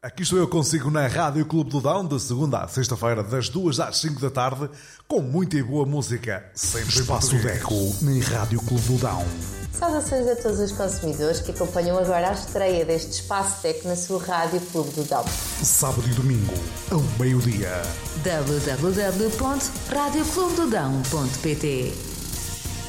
Aqui estou eu consigo na Rádio Clube do Dão, de segunda à sexta-feira, das 2 às 5 da tarde, com muita e boa música, sempre Espaço Deco, na Rádio Clube do Dão. Saudações a todos os consumidores que acompanham agora a estreia deste Espaço Deco na sua Rádio Clube do Dão. Sábado e domingo, ao meio-dia. www.radioclubedodão.pt